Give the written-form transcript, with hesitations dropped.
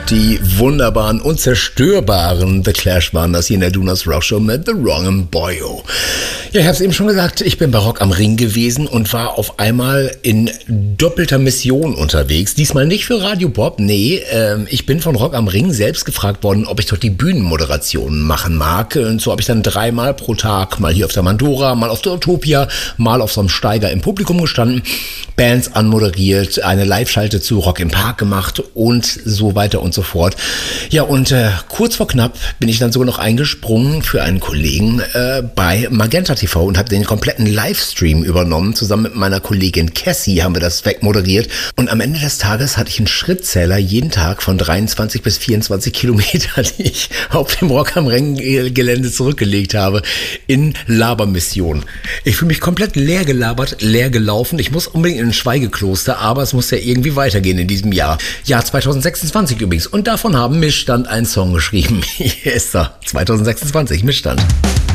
Die wunderbaren, unzerstörbaren The Clash waren das hier in der Donuts Rock Show mit The Wrong Boyo. Ja, ich habe es eben schon gesagt, ich bin bei Rock am Ring gewesen und war auf einmal in doppelter Mission unterwegs. Diesmal nicht für Radio Bob, nee, ich bin von Rock am Ring selbst gefragt worden, ob ich dort die Bühnenmoderationen machen mag. Und so habe ich dann 3-mal pro Tag, mal hier auf der Mandora, mal auf der Utopia, mal auf so einem Steiger im Publikum gestanden, Bands anmoderiert, eine Live-Schalte zu Rock im Park gemacht und so weiter und so fort. Ja, und kurz vor knapp bin ich dann sogar noch eingesprungen für einen Kollegen bei Magenta TV und habe den kompletten Livestream übernommen. Zusammen mit meiner Kollegin Cassie haben wir das wegmoderiert. Und am Ende des Tages hatte ich einen Schrittzähler jeden Tag von 23 bis 24 Kilometer, die ich auf dem Rock am Ring-Gelände zurückgelegt habe, in Labermission. Ich fühle mich komplett leer gelabert, leer gelaufen. Ich muss unbedingt in ein Schweigekloster, aber es muss ja irgendwie weitergehen in diesem Jahr. Jahr 2026 übrigens. Und davon haben Missstand einen Song geschrieben. Hier ist er, 2026, Missstand.